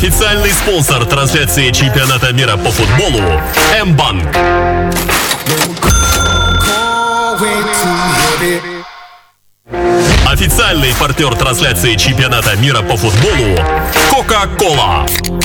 Официальный спонсор трансляции чемпионата мира по футболу М-банк. Официальный партнер трансляции чемпионата мира по футболу Кока-Кола.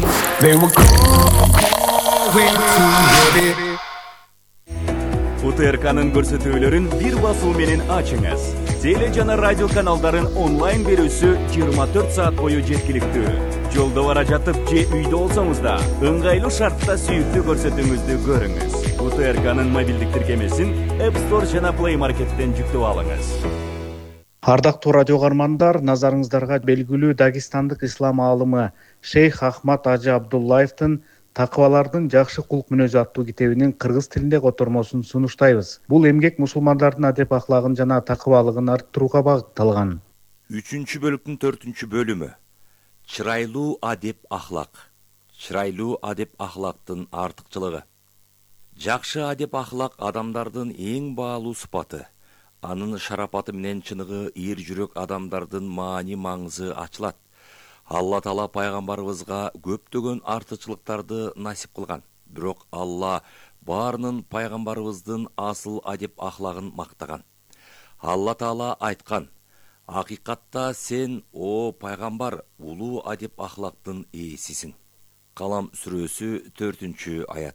УТРКнын көрсөтүүлөрүн бир басуу менен ачыңыз. Теле жана радио каналдарын онлайн берүүсү 24 саат бою жеткиликтүү. Жолдо бара жатып же үйдө болсоңуз да ыңгайлуу шартта сүйүктүү көрсөтүүңүздү көрүңүз. УТРКнын мобилдик тиркемесин App Store жана Play Market'тен жүктөп алыңыз. Ардактуу радио каармандар, назарыңыздарга белгилүү Дагестандык ислам аалымы Шейх Ахмад Ажы Абдуллаевдин Такыбалардын жакшы кулк мүнөзү аттуу китебинин кыргыз тилинде котормосун сунуштайбыз. Бул эмгек мусулмандардын адеп ахлагын жана такыбалыгын арттырууга багытталган. 3-бөлүктүн 4-бөлүмү. Чырайлуу адеп ахлак. Чырайлуу адеп ахлактын артыкчылыгы. Жакшы адеп ахлак адамдардын эң баалуу сыпаты. Анын шарапаты менен чыныгы эр жүрөк адамдардын маани маңызы ачылат. Алла Таала пайгамбарыбызга көптөгөн артыкчылыктарды насип кылган. Бирок Алла баарынын пайгамбарыбыздын асыл адеп ахлагын мактаган. Алла Таала айткан: "Акыйкатта сен, о пайгамбар, улуу адеп ахлактын ээсисиң." Калам сүрөсү 4-аят.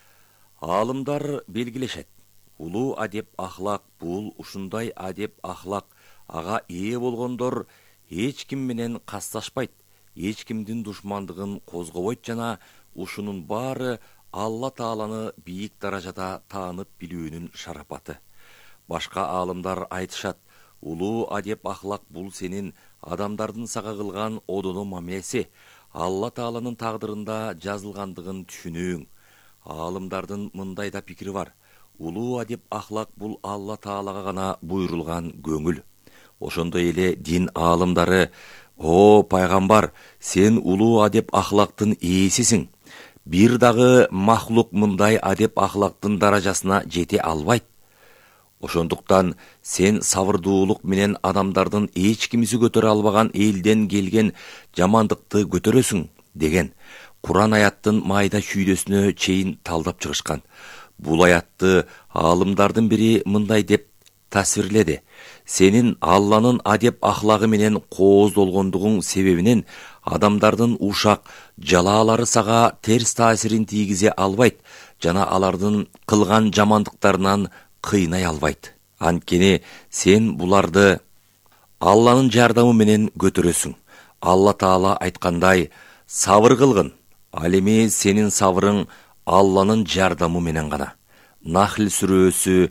Аалымдар белгилешет. Улуу адеп ахлак бул ушундай адеп ахлак, ага ээ болгондор эч ким менен касташпайт, эч кимдин душмандыгын козгобойт жана ушунун баары Алла Тааланы бийик даражада таанып билүүнүн шарапаты. Башка аалымдар айтышат, улуу адеп ахлак бул сенин адамдардын сага кылган одоно мамилеси, Алла Тааланын тагдырында жазылгандыгын түшүнүүң. Аалымдардын мындай да пикири бар. Улуу адеп ахлак бул Алла Таалага гана буйрулган көңүл. Ошондой эле дин аалымдары: "О пайгамбар, сен улуу адеп ахлактын ээсисиң. Бир дагы махлук мындай адеп ахлактын даражасына жете албайт. Ошондуктан сен сабырдуулук менен адамдардын эч кимиси көтөрө албаган элден келген жамандыкты көтөрөсүң" деген Куран аяттын майда шүйдөсүнө чейин талдап чыгышкан. Бул аятты аалымдардын бири мындай деп тасвирледи: "Сенин Алланын адеп ахлагы менен кооздолгондугуң себебинен адамдардын ушак жалаалары сага терс таасирин тийгизе албайт жана алардын кылган жамандыктарынан кыйнай албайт. Анткени сен буларды Алланын жардамы менен көтөрөсүң. Алла Таала айткандай: сабыр кылгын. Ал эми сенин сабырың Алланын жардамы менен гана." Нахл сүрөсү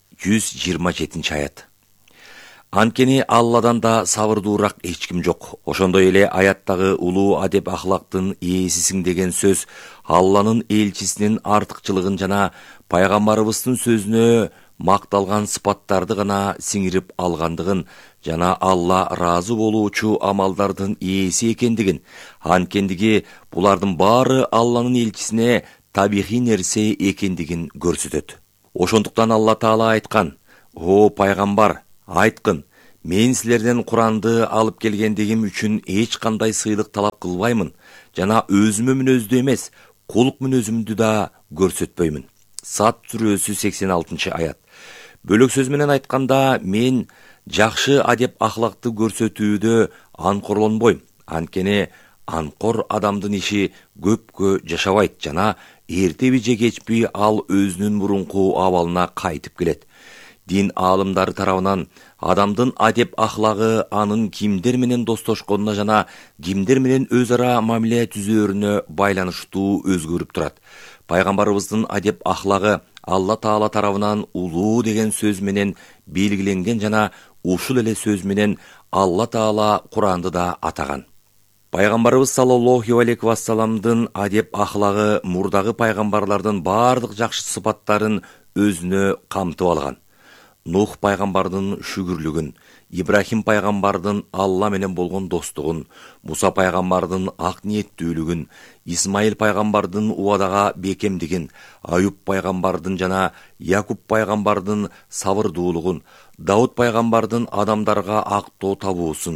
127-аят. Анткени Алладан да сабырдуураак эч ким жок. Ошондой эле аяттагы улуу адеп ахлактын ээсисиң деген сөз Алланын элчисинин артыкчылыгын жана пайгамбарыбыздын сөзүнө макталган сыпаттарды гана сиңирип алгандыгын жана Алла ыраазы болуучу амалдардын ээси экендигин, анткендиги булардын баары Алланын элчисине табигый нерсе экендигин көрсөтөт. Ошондуктан Алла Таала айткан: "О пайгамбар, айткын, мен силерден Куранды алып келгендигим үчүн эч кандай сыйлык талап кылбаймын жана өзүмө мүнөздүү эмес, кулк мүнөзүмдү да көрсөтпөймүн." Сад сүрөсү 86-аят. Бөлөк сөз менен айтканда, мен жакшы адеп ахлакты көрсөтүүдө анкорлонбойм. Анткени анкор адамдын иши көпкө жашабайт жана эртеби же кечпи ал өзүнүн мурунку абалына кайтып келет. Дин аалымдары тарабынан адамдын адеп ахлагы анын кимдер менен достошконуна жана кимдер менен өз ара мамиле түзөөрүнө байланыштуу өзгөрүп турат. Пайгамбарыбыздын адеп ахлагы Алла Таала тарабынан улуу деген сөз менен белгиленген жана ушул эле сөз менен Алла Таала Куранды да атаган. Пайгамбарыбыз саллаллаху алейхи вассаламдын адеп ахлагы мурдагы пайгамбарлардын бардык жакшы сыпаттарын өзүнө камтып алган. Нух пайгамбардын шүгүрлүгүн, Ибрахим пайгамбардын Алла менен болгон достугун, Муса пайгамбардын ак ниеттүүлүгүн, Исмаил пайгамбардын убадага бекемдигин, Аюб пайгамбардын жана Якуб пайгамбардын сабырдуулугун, Дауд пайгамбардын адамдарга актоо табуусун,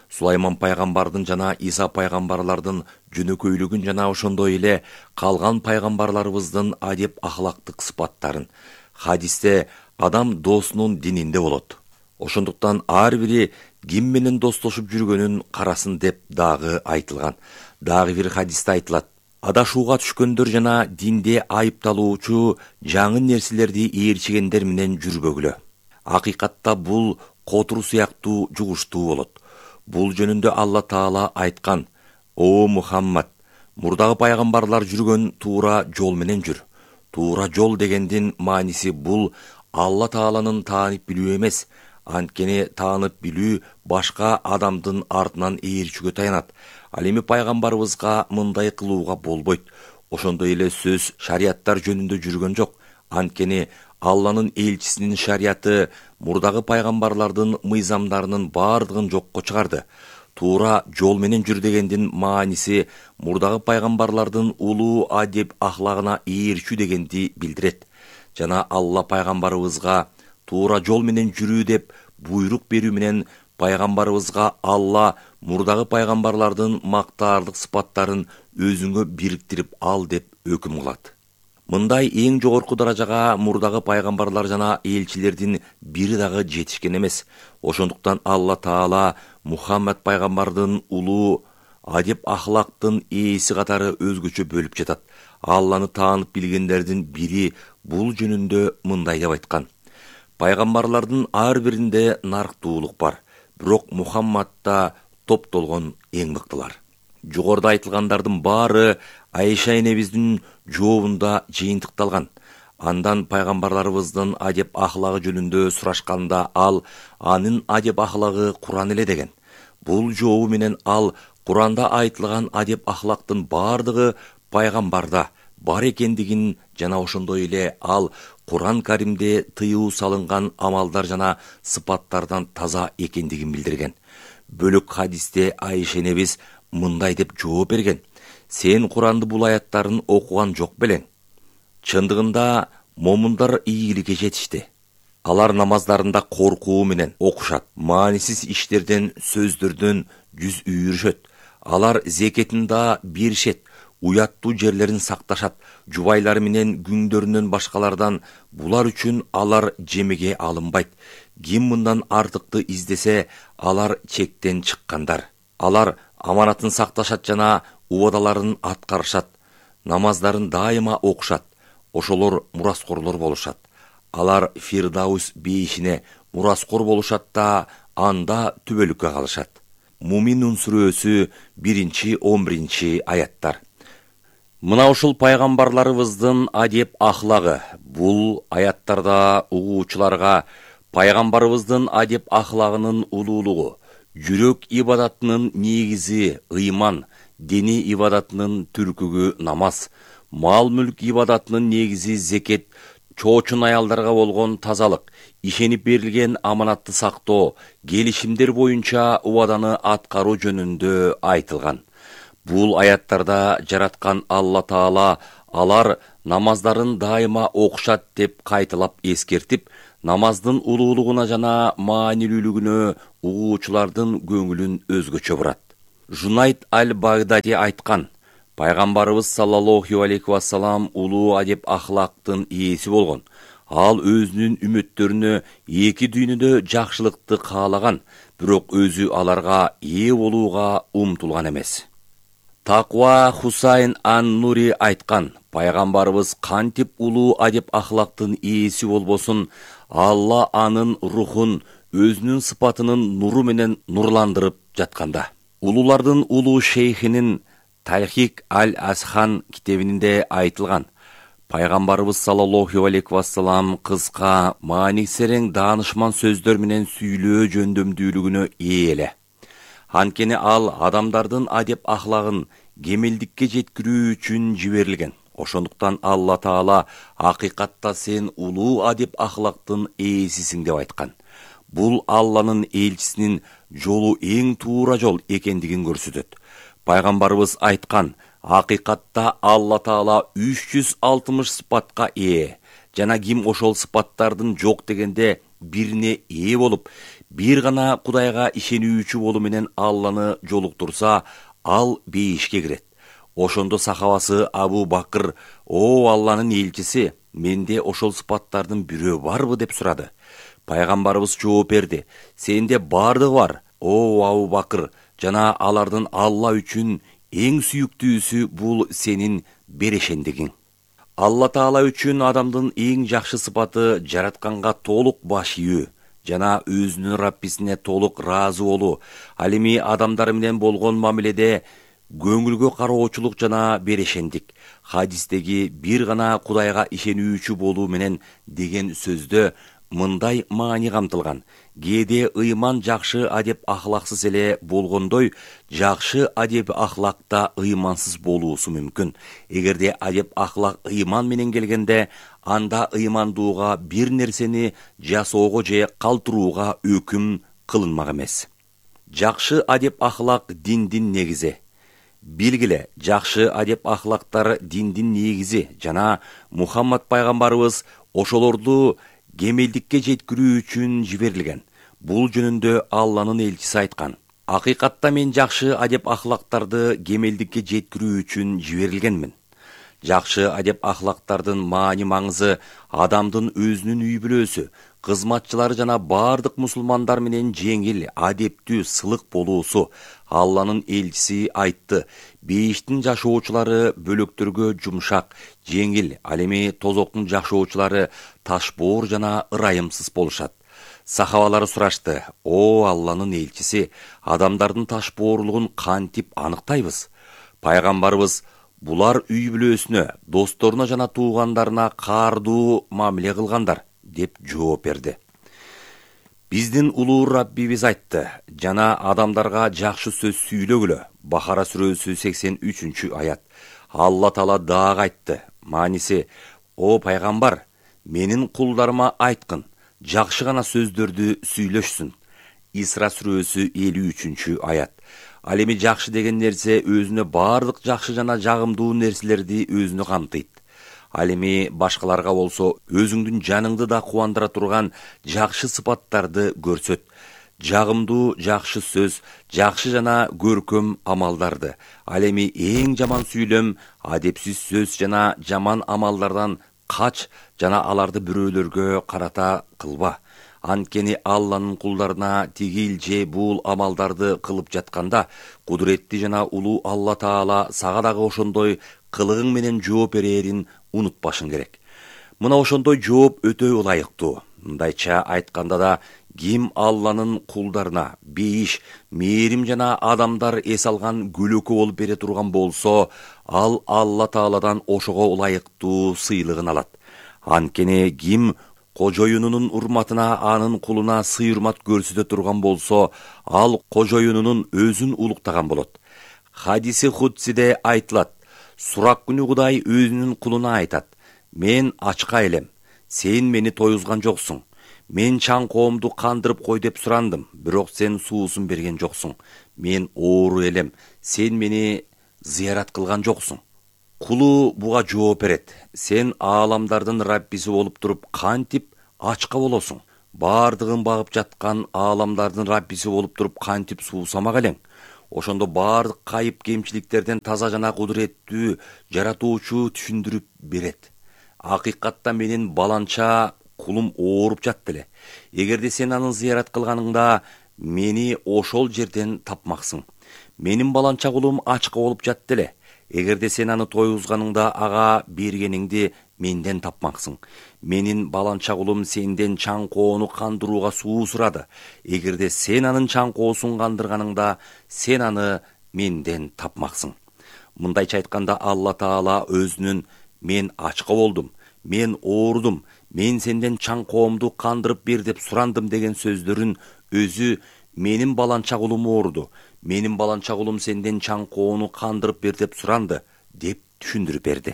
Сулайман пайгамбардын жана Иса пайгамбарлардын жөнөкөйлүгүн жана ошондой эле калган пайгамбарларыбыздын адеп ахлактык сыпаттарын. Хадисте адам досунун дининде болот. Ошондуктан ар бири ким менен достошуп жүргөнүн карасын деп дагы айтылган. Дагы бир хадисте айтылат: адашууга түшкөндөр жана динде айыпталуучу жаңы нерселерди ээрчигендер менен жүрбөгүлө. Акыйкатта бул котору сыяктуу жугуштуу болот. Бул жөнүндө Алла Таала айткан: "О Мухаммад, мурдагы пайгамбарлар жүргөн туура жол менен жүр." Туура жол дегендин мааниси бул Алла Тааланын таанып билүү эмес, анткени таанып билүү башка адамдын артынан ээрчүүгө таянат. Ал эми пайгамбарыбызга мындай кылууга болбойт. Ошондой эле сөз шарияттар жөнүндө жүргөн жок, анткени Алланын элчисинин шарияты мурдагы пайгамбарлардын мыйзамдарынын бардыгын жокко чыгарды. Туура жол менен жүр дегендин мааниси мурдагы пайгамбарлардын улуу адеп ахлагына ээрчүү дегенди билдирет. Жана Алла пайгамбарыбызга туура жол менен жүрүү деп буйрук берүү менен пайгамбарыбызга Алла мурдагы пайгамбарлардын мактаарлык сыпаттарын өзүңө бириктирип ал деп өкүм кылат. Мындай эң жогорку даражага мурдагы пайгамбарлар жана элчилердин бири дагы жетишкен эмес. Ошондуктан Алла Таала Мухаммад пайгамбардын улуу адеп ахлактын ээси катары өзгөчө бөлүп жатат. Алланы таанып билгендердин бири бул жөнүндө мындай деп айткан: пайгамбарлардын ар биринде нарктуулук бар, бирок Мухаммадда топтолгон эң мыктылар. Жогоруда айтылгандардын баары Айша энебиздин жообунда жыйынтыкталган. Андан пайгамбарларыбыздын адеп ахлагы жөнүндө сурашканда ал анын адеп ахлагы Куран эле деген. Бул жообу менен ал Куранда айтылган адеп ахлактын бардыгы пайгамбарда бар экендигин жана ошондой эле ал Куран Каримде тыюу салынган амалдар жана сыпаттардан таза экендигин билдирген. Бөлөк хадисте Айша энебиз мындай деп жооп берген: "Сен Куранды бул аяттарын окуган жок белең? Чындыгында момундар ийгиликке жетишти. Алар намаздарында коркуу менен окушат, маанисиз иштерден, сөздөрдөн жүз үйүрүшөт. Алар зекетинда беришет, уяттуу жерлерин сакташат, жубайлары менен күңдөрүнөн башкалардан. Булар үчүн алар жемеге алынбайт. Ким мындан артыкты издесе, алар чектен чыккандар. Алар аманатын сакташат жана убадаларын аткарышат, намаздарын дайыма окушат. Ошолор мураскорлор болушат. Алар Фирдаус бейишине мураскор болушат да анда түбөлүккө калышат." Муминун сүрөсү 1-11 аяттар. Мына ушул пайгамбарларыбыздын адеп ахлагы. Бул аяттарда угуучуларга пайгамбарыбыздын адеп ахлагынын улуулугу, жүрөк ибадатынын негизи ыйман, дини ибадатынын түркүгү намаз, мал-мүлк ибадатынын негизи зекет, чоочун аялдарга болгон тазалык, ишенип берилген аманатты сактоо, келишимдер боюнча убаданы аткаруу жөнүндө айтылган. Бул аяттарда жараткан Алла Таала алар намаздарын дайыма окушат деп кайталап эскертип, намаздын улуулугуна жана маанилүүлүгүнө угуучулардын көңүлүн өзгөчө бурат. Жунайд аль-Багдади айткан: пайгамбарыбыз саллаллаху алейхи вассалам улуу адеп ахлактын ээси болгон. Ал өзүнүн үммөттөрүнө эки дүйнөдө жакшылыкты каалаган, бирок өзү аларга ээ болууга умтулган эмес. Таква Хусайн ан-Нури айткан: пайгамбарыбыз кантип улуу адеп ахлактын ээси болбосун, Алла анын рухун өзүнүн сыпатынын нуру менен нурландырып жатканда. Улуулардын улуу шейхинин Талхик аль-Асхан китебинде айтылган: пайгамбарыбыз саллаллаху алейхи вассалам кыска, маанисерең даанышман сөздөр менен сүйлөө жөндөмдүүлүгүнө ээ эле. Анткени ал адамдардын адеп ахлагын кемелдикке жеткирүү үчүн жиберилген. Ошондуктан Алла Таала акыйкатта сен улуу адеп ахлактын ээсисиң деп айткан. Бул Алланын элчисинин жолу эң туура жол экендигин көрсөтөт. Пайгамбарыбыз айткан: акыйкатта Алла Таала 360 сыпатка ээ. Жана ким ошол сыпаттардын жок дегенде бирине ээ болуп, бир гана Кудайга ишенүүчү болуу менен Алланы жолуктурса, ал бейишке кирет. Ошондо сахабасы Абу Бакыр: "О Алланын элчиси, менде ошол сыпаттардын бирөө барбы?" деп сурады. Пайгамбарыбыз жооп берди: "Сенде бардыгы бар, о Абу Бакыр, жана алардын Алла үчүн эң сүйүктүүсү бул сенин берешендигиң." Алла Таала үчүн адамдын эң жакшы сыпаты жаратканга толук баш ийүү жана өзүнүн Раббисине толук ыраазы болуу. Ал эми адамдар менен болгон мамиледе көңүлгө кароочулук жана берешендик. Хадистеги бир гана Кудайга ишенүүчү болуу менен деген сөздө мындай маани камтылган: кээде ыйман жакшы адеп ахлаксыз эле болгондой, жакшы адеп ахлакта ыймансыз болуусу мүмкүн. Эгерде адеп ахлак ыйман менен келгенде, анда ыймандууга бир нерсени жасоого же калтырууга өкүм кылынмак эмес. Жакшы адеп ахлак диндин негизи. Билгиле, жакшы адеп ахлактар диндин негизи жана Мухаммад пайгамбарыбыз ошолорду кемелдикке жеткирүү үчүн жиберилген. Бул жөнүндө Алланын элчиси айткан: "Акыйкатта мен жакшы адеп ахлактарды кемелдикке жеткирүү үчүн жиберилгенмин." Жакшы адеп ахлактардын маани маңызы адамдын өзүнүн үй бүлөсү, кызматчылары жана бардык мусулмандар менен жеңил, адептүү, сылык болуусу. Алланын элчиси айтты: "Бейиштин жашоочулары бөлөктөргө жумшак, жеңил, ал эми тозоктун жашоочулары ташбоор жана ырайымсыз болушат." Сахабалары сурашты: "О Алланын элчиси, адамдардын ташбоорлугун кантип аныктайбыз?" Пайгамбарыбыз: "Булар үй бүлөсүнө, досторуна жана туугандарына каардуу мамиле кылгандар" деп жооп берди. Биздин улуу Раббибиз айтты жана адамдарга жакшы сөз сүйлөгүлө. Бахара сүрөсү 83-аят. Алла Таала дагы айтты. Мааниси: "О пайгамбар, менин кулдарыма айткын, жакшы гана сөздөрдү сүйлөшсүн." Исра сүрөсү 53-аят. Ал эми жакшы деген нерсе өзүнө бардык жакшы жана жагымдуу нерселерди өзүнө камтыйт. Ал эми башкаларга болсо өзүңдүн жаныңды да кубандыра турган жакшы сыпаттарды көрсөт. Жагымдуу жакшы сөз, жакшы жана көркөм амалдарды. Ал эми эң жаман сүйлөм, адепсиз сөз жана жаман амалдардан кач жана аларды бирөөлөргө карата кылба. Анткени Алланын кулдарына тигил же бул амалдарды кылып жатканда, кудуретти жана улуу Алла Таала сага дагы ошондой кылыгың менен жооп берерин унутпашың керек. Мына ошондой жооп өтө ылайыктуу. Мындайча айтканда да, ким Алланын кулдарына бейиш, мээрим жана адамдар эс алган көлөкө болуп бере турган болсо, ал Алла Тааладан ошого ылайыктуу сыйлыгын алат. Анткени ким кожоюнунун урматына анын кулуна сый-урмат көрсөтө турган болсо, ал кожоюнунун өзүн улуктаган болот. Хадиси Худсиде айтылат: "Сурак күнү Кудай өзүнүн кулуна айтат: Мен ачка элем, сен мени тойгузган жоксуң. Мен чаңкоомду кандырып кой деп сурандым, бирок сен суусун берген жоксуң. Мен оору элем, сен мени зыярат кылган жоксуң." Кулу буга жооп берет: "Сен ааламдардын Раббиси болуп туруп кантип ачка болосуң? Бардыгын багып жаткан ааламдардын Раббиси болуп туруп кантип суусамак элең? Ошондо бардык кайып кемчиликтерден таза жана кудуреттүү жаратуучу түшүндүрүп берет: Акыйкатта менин баланча кулум ооруп жатты эле. Эгерде сен аны зыярат кылганыңда, мени ошол жерден тапмаксың. Менин баланча кулум ачка болуп жатты эле. Эгерде сен аны тойгузганыңда, ага бергениңди менден тапмаксың. Менин баланча кулум сенден чаңкоону кандырууга суу сурады. Эгерде сен анын чаңкоосун кандырганыңда, сен аны менден тапмаксың." Мындайча айтканда, Алла Таала өзүнүн "Мен ачка болдум, мен оорудум, мен сенден чаңкоомду кандырып бер деп сурандым" деген сөздөрүн өзү "Менин баланча кулум ооруду, менин баланча кулум сенден чаңкоону кандырып бер деп суранды" деп түшүндүрүп берди.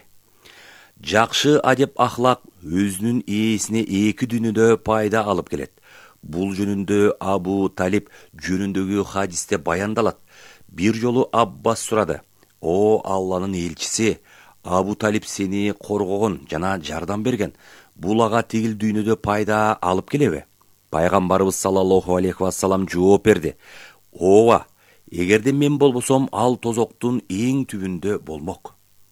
Жакшы адеп ахлак өзүнүн ээсине эки дүйнөдө пайда алып келет. Бул жөнүндө Абу Талиб жөнүндөгү хадисте баяндалат. Бир жолу Аббас сурады: "О Алланын элчиси, Абу Талиб сени коргогон жана жардам берген. Бул ага тигил дүйнөдө пайда алып келеби?" Пайгамбарыбыз саллаллаху алейхи вассалам жооп берди: ооба, эгерде мен болбосом, ал тозоктун эң түбүндө болмок.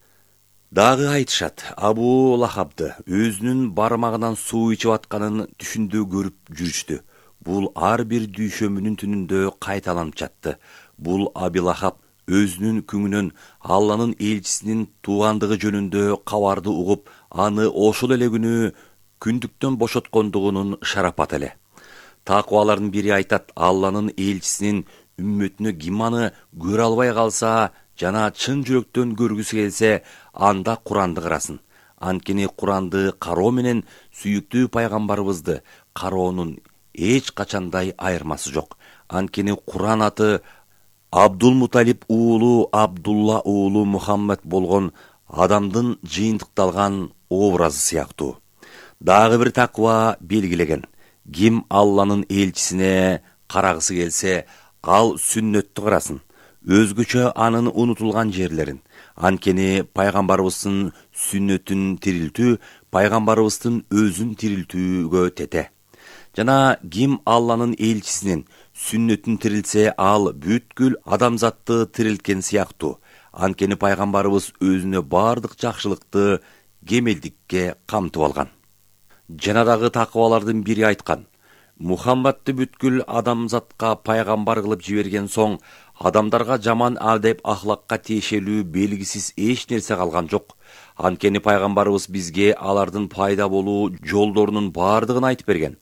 Дагы айтышат, Абу Лахабды өзүнүн бармагынан суу ичип атканын түшүндө көрүп жүрүштү. Бул ар бир дүйшөмүнүн түнүндө кайталанып жатты. Бул Аби Лахаб өзүнүн күңүнөн Алланын элчисинин туугандыгы жөнүндө кабарды угуп, аны ошол эле күнү күндүктөн бошоткондугунун шарапаты эле. Такыбалардын бири айтат: Алланын элчисинин үммөтүнө ким аны көрө албай калса жана чын жүрөктөн көргүсү келсе, анда Куранды карасын. Анткени Куранды кароо менен сүйүктүү пайгамбарыбызды кароонун эч качандай айырмасы жок. Анткени Куран аты Абдул Муталиб уулу Абдулла уулу Мухаммад болгон адамдын жыйынтыкталган образы сыяктуу. Дагы бир таква белгилеген: ким Алланын элчисине карагысы келсе, ал сүннөттү карасын, өзгөчө анын унутулган жерлерин. Анткени пайгамбарыбыздын сүннөтүн тирилтүү пайгамбарыбыздын өзүн тирилтүүгө тете. Жана ким Алланын элчисинин сүннөтүн тирилсе, ал бүткүл адамзатты тирилткен сыяктуу. Анткени пайгамбарыбыз өзүнө бардык жакшылыкты, кемелдикке камтып алган. Жана дагы такыбалардын бири айткан: Мухаммадты бүткүл адамзатка пайгамбар кылып жиберген соң, адамдарга жаман адеп ахлакка тиешелүү белгисиз эч нерсе калган жок. Анткени пайгамбарыбыз бизге алардын пайда болуу жолдорунун бардыгын айтып берген.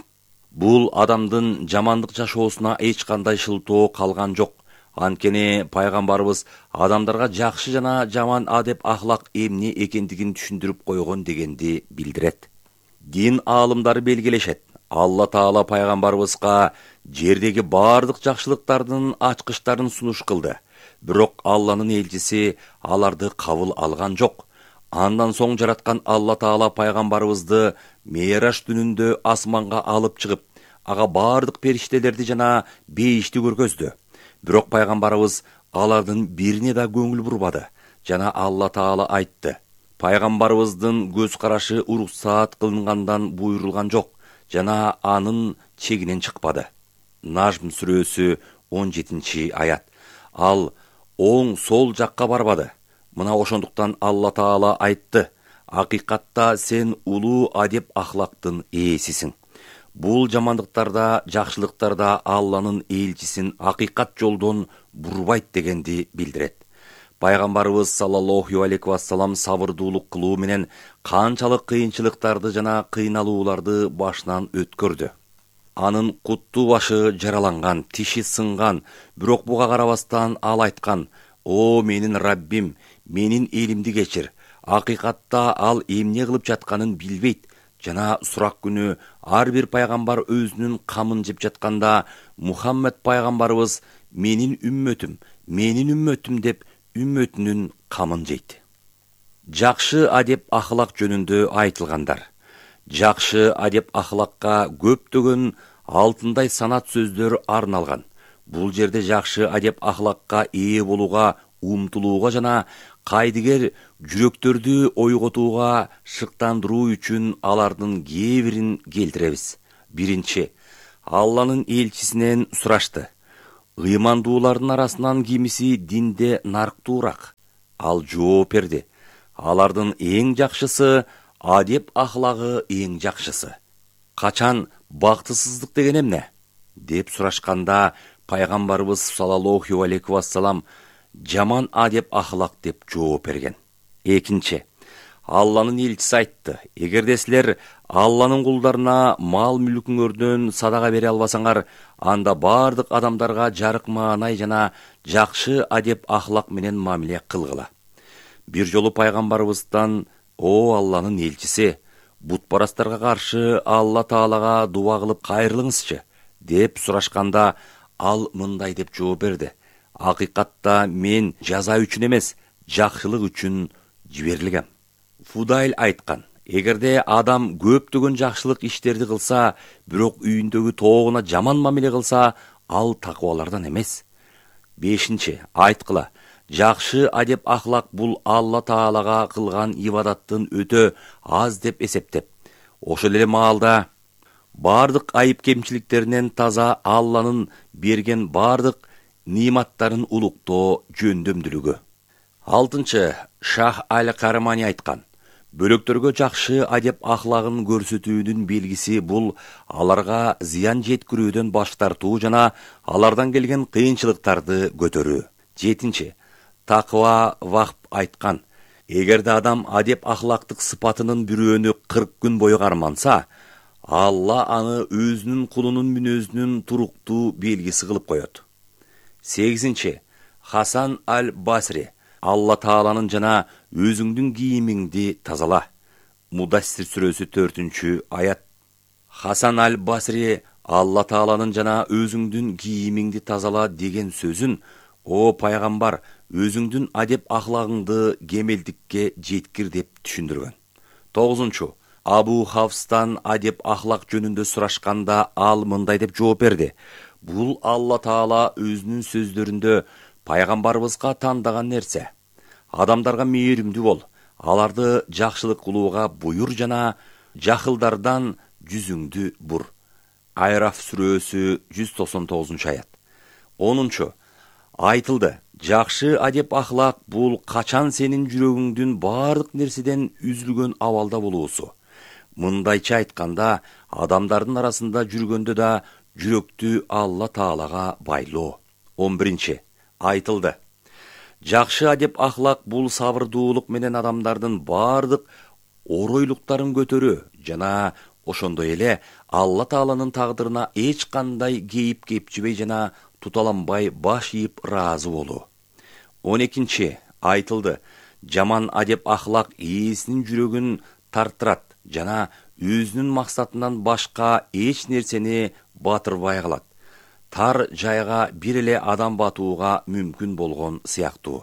Бул адамдын жамандык жашоосуна эч кандай шылтоо калган жок. Анткени пайгамбарыбыз адамдарга жакшы жана жаман адеп ахлак эмне экендигин түшүндүрүп койгон дегенди билдирет. Дин аалымдары белгилешет: Алла Таала пайгамбарыбызга жердеги бардык жакшылыктардын ачкычтарын сунуш кылды. Бирок Алланын элчиси аларды кабыл алган жок. Андан соң жараткан Алла Таала пайгамбарыбызды Мейраж түнүндө асманга алып чыгып, ага бардык периштелерди жана бейишти көргөздү. Бирок пайгамбарыбыз алардын бирине да көңүл бурбады. Жана Алла Таала айтты: пайгамбарыбыздын көз карашы уруксаат кылынгандан буйрулган жок жана анын чегинен чыкпады. Нажм сүрөсү 17-аят. Ал оң сол жакка барбады. Мына ошондуктан Алла Таала айтты: акыйкатта сен улуу адеп ахлактын ээсисиң. Бул жамандыктарда, жакшылыктарда Алланын элчисин акыйкат жолдон бурбайт дегенди билдирет. Пайгамбарыбыз саллаллаху алейхи вассалам сабырдуулук кылуу менен канчалык кыйынчылыктарды жана кыйналууларды башынан өткөрдү. Анын куттуу башы жараланган, тиши сынган, бирок буга карабастан ал айткан: "О менин Раббим, менин элимди кечир. Акыйкатта ал эмне кылып жатканын билбейт." Жана сурак күнү ар бир пайгамбар өзүнүн камын жеп жатканда, Мухаммад пайгамбарыбыз менин үммөтүм деп үммөтүнүн камын жейт. Жакшы адеп ахлак жөнүндө айтылгандар. Жакшы адеп ахлакка көптөгөн алтындай санат сөздөр арналган. Бул жерде жакшы адеп ахлакка ээ болууга, умтулууга жана кайдыгер жүрөктөрдү ойготууга шыктандыруу үчүн алардын кээ бирин келтиребиз. Биринчи, Алланын элчисинен сурашты: ыймандуулардын арасынан кимиси динде нарктуураак? Ал жооп берди: алардын эң жакшысы, адеп ахлагы эң жакшысы. Качан бактысыздык деген эмне? деп сурашканда, пайгамбарыбыз саллаллаху алейхи вассалам жаман адеп ахлак деп жооп берген. Экинчи, Алланын элчиси айтты: эгерде силер Алланын кулдарына мал мүлкүңөрдөн садага бере албасаңар, анда бардык адамдарга жарык маанай жана жакшы адеп ахлак менен мамиле кылгыла. Бир жолу пайгамбарыбыздан: "О Алланын элчиси, бутпарастарга каршы Алла Таалага дуа кылып кайрылыңызчы" деп сурашканда, ал мындай деп жооп берди: "Акыйкатта мен жаза үчүн эмес, жакшылык үчүн жиберилгем." Фудайл айткан: эгерде адам көптөгөн жакшылык иштерди кылса, бирок үйүндөгү тоогуна жаман мамиле кылса, ал такыбалардан эмес. Бешинчи, айткыла: жакшы адеп ахлак бул Алла Таалага кылган ибадаттын өтө аз деп эсептеп, ошол эле маалда бардык айып кемчиликтеринен таза Алланын берген бардык ниматтарын улуктоо жөндөмдүүлүгү. 6. Шах Аль-Карамани айткан: бөлөктөргө жакшы адеп ахлагын көрсөтүүнүн белгиси бул аларга зыян жеткирүүдөн баш тартуу жана алардан келген кыйынчылыктарды көтөрүү. 7. Таква Вахб айткан: эгерде адам адеп ахлактык сыпатынын бирөөнү 40 күн бою карманса, Алла аны өзүнүн кулунун мүнөзүнүн туруктуу белгиси кылып коет. 8. Хасан Аль-Басри: Алла Тааланын жана өзүңдүн кийимиңди тазала. Мудассир сүрөсү 4 аят. Хасан Аль-Басри Алла Тааланын жана өзүңдүн кийимиңди тазала деген сөзүн о пайгамбар, өзүңдүн адеп ахлагыңды кемелдикке жеткир деп түшүндүргөн. 9. Абу Хафстан адеп ахлак жөнүндө сурашканда ал мындай деп жооп берди: бул Алла Таала өзүнүн сөздөрүндө пайгамбарыбызга тандаган нерсе. Адамдарга мээримдүү бол, аларды жакшылык кылууга буюр жана жахылдардан жүзүңдү бур. Айраф сүрөсү 199 аят. 10. Айтылды: жакшы адеп ахлак бул качан сенин жүрөгүңдүн бардык нерседен үзүлгөн абалда болуусу. Мындайча айтканда, адамдардын арасында жүргөндө да жүрөктү Алла Таалага байлоо. 11. Айтылды: жакшы адеп ахлак бул сабырдуулук менен адамдардын бардык оройлуктарын көтөрүү жана ошондой эле Алла Тааланын тагдырына эч кандай кейип кепчибей жана туталанбай баш ийип ыраазы болуу. 12. Айтылды: жаман адеп ахлак ээсинин жүрөгүн тартырат жана өзүнүн максатынан башка эч нерсени батырбай калат. Тар жайга бир эле адам батууга мүмкүн болгон сыяктуу.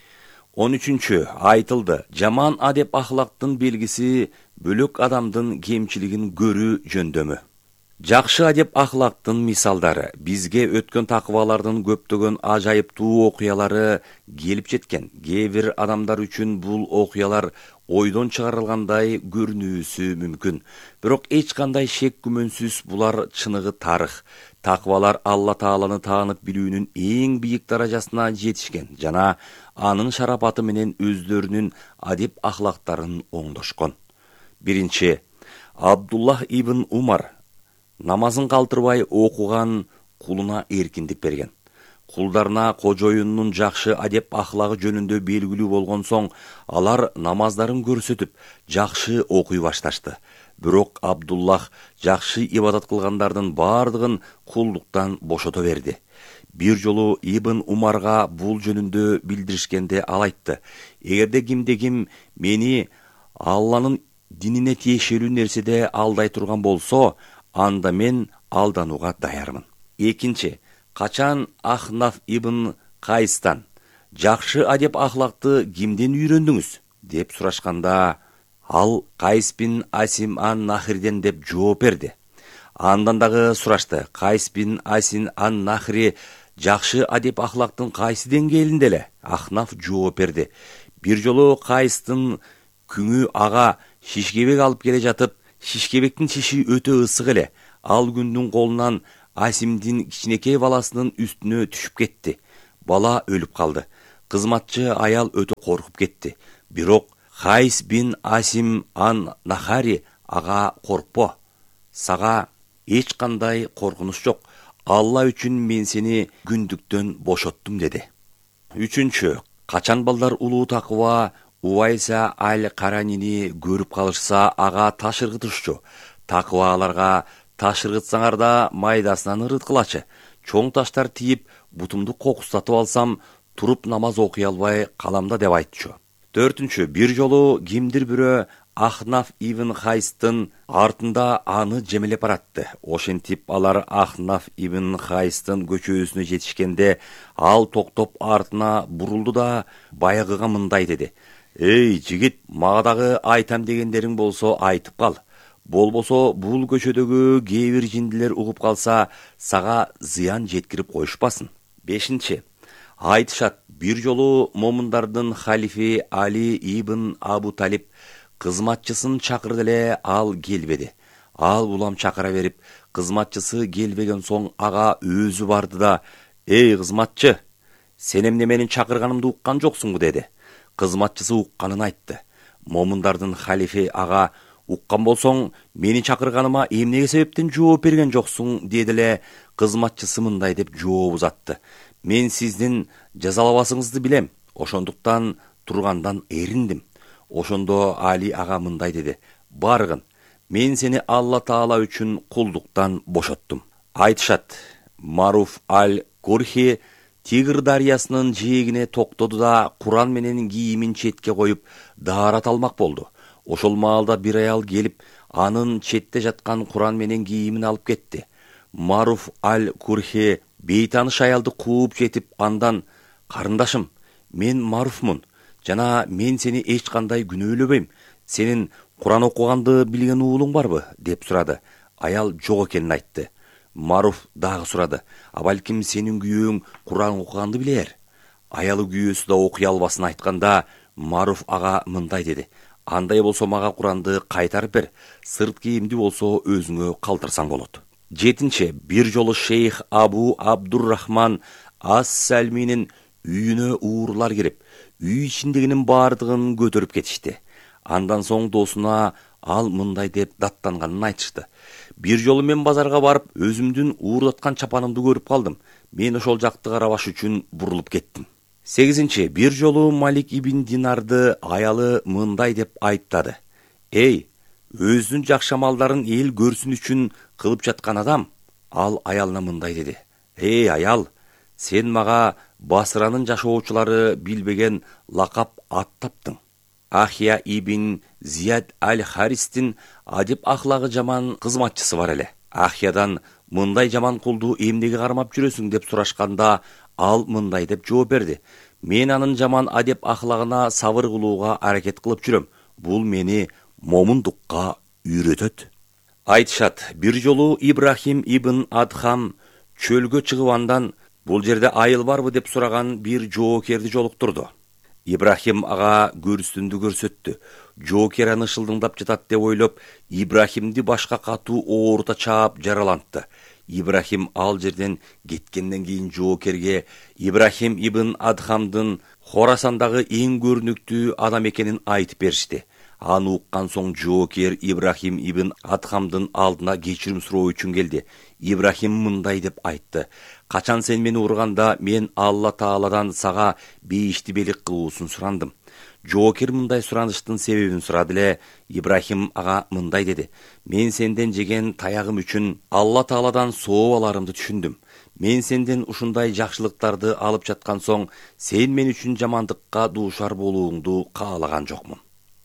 13. Айтылды: жаман адеп ахлактын белгиси бөлөк адамдын кемчилигин көрүү жөндөмү. Жакшы адеп ахлактын мисалдары бизге өткөн таквалардын көптөгөн ажайыптуу окуялары келип жеткен. Кээ бир адамдар үчүн бул окуялар ойдон чыгарылгандай көрүнүүсү мүмкүн. Бирок эч кандай шек күмөнсүз булар чыныгы тарых. Таквалар Алла Тааланы таанып билүүнүн эң бийик даражасына жетишкен жана анын шарапаты менен өздөрүнүн адеп ахлактарын оңдошкон. 1. Абдуллах ибн Умар намазын калтырбай окуган кулуна эркиндик берген. Кулдарына кожоюнунун жакшы адеп ахлагы жөнүндө белгилүү болгон соң, алар намаздарын көрсөтүп, жакшы окуй башташты. Бирок Абдуллах жакшы ибадат кылгандардын бардыгын кулдуктан бошото берди. Бир жолу Ибн Умарга бул жөнүндө билдиришкенде ал айтты: эгерде кимде ким мени Алланын динине тиешелүү нерседе алдай турган болсо, анда мен алданууга даярмын. 2. Качан Ахнаф ибн Кайстан: жакшы адеп ахлакты кимден үйрөндүңүз деп сурашканда, ал Кайс бин Асим ан-Нахриден деп жооп берди. Андан дагы сурашты: Кайс бин Асин ан-Нахри жакшы адеп ахлактын кайсы деңгээлинде эле? Ахнаф жооп берди: бир жолу Кайстын күңү ага шишкебек алып келе жатып, шишкебектин шиши өтө ысык эле. Ал күндүн колунан Асимдин кичинекей баласынын үстүнө түшүп кетти. Бала өлүп калды. Кызматчы аял өтө коркуп кетти. Бирок Кайс бин Асим ан-Нахари ага: коркпо, сага эч кандай коркунуч жок. Алла үчүн мен сени күндүктөн бошоттум деди. 3. Качан балдар улуу таква Увайса Аль-Каранини көрүп калышса, ага таш ыргытышчу. Такваларга таш ыргытсаңар да майдасынан ыргыткылачы. Чоң таштар тиип, бутумду кокустатып алсам, туруп намаз окуй албай калам да деп айтчу. 4. Бир жолу кимдир бирөө Ахнаф ибн Хайстын артында аны жемелеп баратты. Ошентип алар Ахнаф ибн Хайстын көчөсүнө жетишкенде, ал токтоп артына бурулду да баягыга мындай деди: эй жигит, мага дагы айтам дегендериң болсо айтып кал. Болбосо бул көчөдөгү кээ бир жиндилер угуп калса, сага зыян жеткирип коюшпасын. 5. Айтышат, бир жолу момундардын халифи Али ибн Абу Талиб кызматчысын чакырды эле, ал келбеди. Ал улам чакыра берип, кызматчысы келбеген соң ага өзү барды да: "Эй, кызматчы, сен эмне менин чакырганымды уккан жоксуңбу?" деди. Кызматчысы укканын айтты. Момундардын халифе ага: "Уккан болсоң, мени чакырганыма эмнеге себептен жооп берген жоксуң?" деди эле. Кызматчысы мындай деп жооп узатты: "Мен сиздин жазалабасыңызды билем, ошондуктан тургандан эриндим." Ошондо Али ага мындай деди: "Баргын, мен сени Алла Таала үчүн кулдуктан бошоттум." Айтышат, Маруф аль-Курхи Тигр дарыясынын жээгине токтоду да Куран менен кийимин четке коюп даарат алмак болду. Ошол маалда бир аял келип, анын четте жаткан Куран менен кийимин алып кетти. Маруф аль-Курхи бейтаныш аялды кууп жетип, андан: "Карындашым, мен Маруфмун жана мен сени эч кандай күнөөлөбөйм. Сенин Куран окуганды билген уулуң барбы?" деп сурады. Аял жок экенин айтты. Маруф дагы сурады: "А балким сенин күйөөң Куран окуганды билер?" Аялы күйөөсү да окуй албасын айтканда, Маруф ага мындай деди: "Андай болсо мага Куранды кайтарып бер, сырт кийимди болсо өзүңө калтырсаң болот." 7. Бир жолу шейх Абу Абдуррахман ас-Салминин үйүнө уурлар кирип, үй ичиндегинин бардыгын көтөрүп кетишти. Андан соң досуна ал мындай деп даттанганын айтышты: "Бир жолу мен базарга барып, өзүмдүн уурдаткан чапанымды көрүп калдым. Мен ошол жакты карабаш үчүн бурулуп кеттим." 8. Бир жолу Малик ибн Динарды аялы мындай деп айыптады: "Эй, өзүнүн жакшы амалдарын эл көрсүн үчүн кылып жаткан адам." Ал аялына мындай деди: "Эй аял, сен мага Басранын жашоочулары билбеген лакап ат таптың. Ахия ибн Зияд аль-Харистин адеп ахлагы жаман кызматчысы бар эле. Ахиядан мындай жаман кулду эмнеге кармап жүрөсүң?" деп сурашканда, ал мындай деп жооп берди: "Мен анын жаман адеп ахлагына сабыр кылууга аракет кылып жүрөм. Бул мени момундукка үйрөтөт." Айтышат, бир жолу Ибрахим ибн Адхам чөлгө чыгып, андан: "Бул жерде айыл барбы?" деп сураган бир жоокерди жолуктурду. Ибрахим ага көрүстүндү көрсөттү. Жоокер аны шылдыңдап жатат деп ойлоп, Ибрахимди башка катуу оорута чаап жаралантты. Ибрахим ал жерден кеткенден кийин жоокерге Ибрахим ибн Адхамдын Хорасандагы эң көрүнүктүү адам экенин айтып беришти. Аны уккан соң жоокер Ибрахим ибн Адхамдын алдына кечирим суроо үчүн келди. Ибрахим мындай деп айтты: "Качан сен мени урганда, мен Алла Тааладан сага бейишти белик кылуусун сурандым." Жоокер мындай сураныштын себебин сурады эле. Ибрахим ага мындай деди: "Мен сенден жеген таягым үчүн Алла Тааладан сооп аларымды түшүндүм. Мен сенден ушундай жакшылыктарды алып жаткан соң, сен мен үчүн жамандыкка дуушар болууңду каалаган жокмун."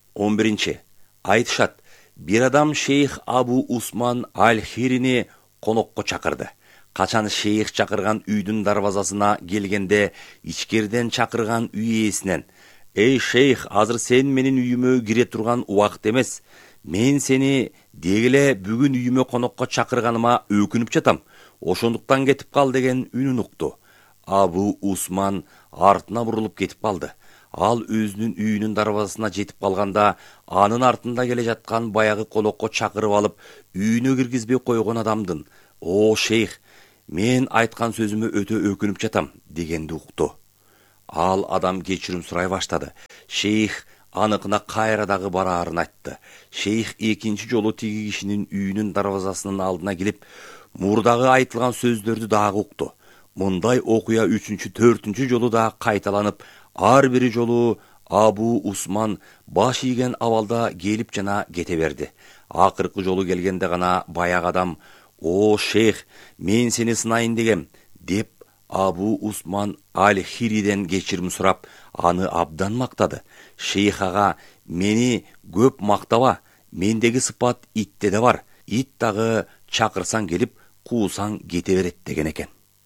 11. Айтышат, бир адам шейх Абу Усман аль-Хирини конокко чакырды. Качан шейх чакырган үйдүн дарбазасына келгенде, ичкериден чакырган үй ээсинен: "Эй шейх, азыр сен менин үйүмө кире турган убакыт эмес. Мен сени дегеле бүгүн үйүмө конокко чакырганыма өкүнүп жатам. Ошондуктан кетип кал" деген үнүн укту. Абу Усман артына бурулуп кетип калды. Ал өзүнүн үйүнүн дарбазасына жетип калганда, анын артында келе жаткан баягы конокко чакырып алып, үйүнө киргизбей койгон адамдын: "О шейх, мен айткан сөзүмө өтө өкүнүп жатам" дегенди укту. Ал адам кечирим сурай баштады. Шейх аныкына кайра дагы бараарын айтты. Шейх экинчи жолу тиги кишинин үйүнүн дарбазасынын алдына келип, мурдагы айтылган сөздөрдү дагы укту. Мындай окуя 3-4 жолу да кайталанып, ар бир жолу Абу Усман баш ийген абалда келип жана кете берди. Акыркы жолу келгенде гана баягы адам: "О шейх, мен сени сынайын дегем" деп Абу Усман аль-Хириден кечирим сурап, аны абдан мактады. Шейх ага: "Мени көп мактаба, мендеги сыпат итте да бар. Ит дагы чакырсаң келип, куусаң кете берет" деген экен.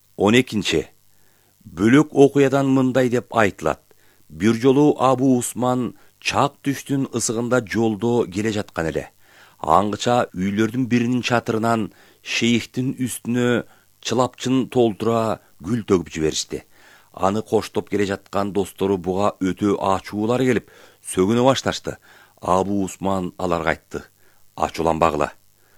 12. Бөлөк окуядан мындай деп айтылат: бир жолу Абу Усман чак түштүн ысыгында жолдо келе жаткан эле. Аңгыча үйлөрдүн биринин чатырынан шейхтин үстүнө чылапчын толтура гүл төгүп жиберишти. Аны коштоп келе жаткан достору буга өтө ачуулары келип, сөгүнө башташты. Абу Усман аларга айтты: "Ачууланбагыла.